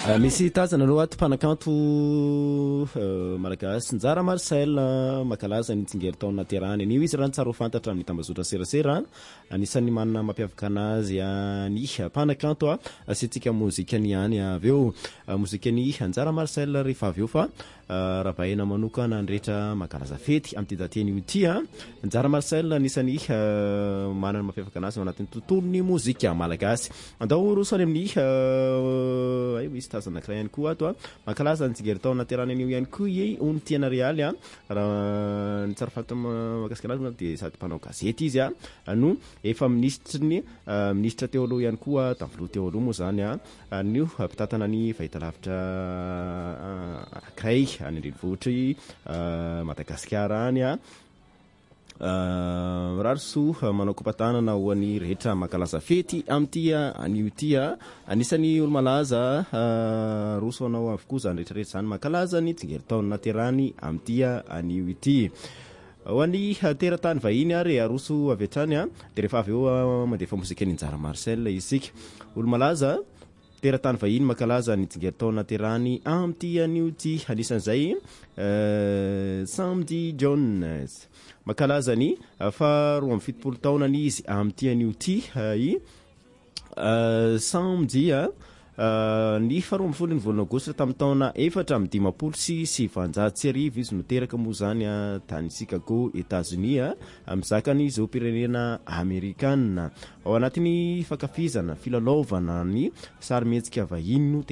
Misy tazana aloha ato mpanakanto malagasy Njara Marcel makalaza ny tsingery-taona naterahany anio izy raha ny tsara ho fantatra amin'ny tambazotra serasera anisan'ny manana mampiavaka anazy ny mpanakanto asiantsika mozikany ihany avy eo mozikany Njara Marcel rehefa avy eo fa rabahina manokana andrehetra makalaza fety amin'ny daty io ty Njara Marcel anisan'ny manana mampiavaka anazy ao anatin'ny tontolon'ny mozika malagasy andao rosany amin'ny misy tazana anankiray ihany koa ato makalaza ny tsingery-taona naterahany anio ihany koa ony tiana rialy raha ny tsara fantatra mahakasika anazy dia sady mpanao gazety izy no efa ministra teo aloha ihany koa tamin'ny teo aloha moa zany nio mpitatana ny fahitalavitra anankiray any andrenivohitry Madagasikara any Rarso manao kompatanana ho an'ny rehetra makalaza fety amin'ity anio ity anisan'ny olo malaza roso anao avokoa zany rehetrarehetra zany makalaza ny tsingery-taona naterahany amin'ity anio ity ho an'ny teratany vahiny ary aroso avy hatrany dia rehefa avy eo mandefa mozikany Njara Marcel isika olo malaza teratany vahiny makalaza ny tsingery-taona naterahany amin'ity anio ity anisan'izay Samdy Jones makalaza ny fa 27 taonany izy amin'ity anio ity samedi ny 12 volana aogositra tamin'ny taona 456 izy noteraka moa zany tany Chicago Etats-Unis amizakany izao pirenena Amerikanina ao anatin'ny fakafizana filalaovana ny sary mihetsika vahiny no